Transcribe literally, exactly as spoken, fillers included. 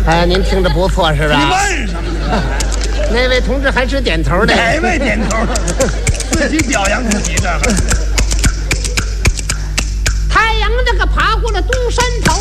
哎，您听着不错是吧？ 你问什么呢？ 那位同志还是点头的。 哪位点头？自己表扬自己这个。 太阳这个爬过了东山头。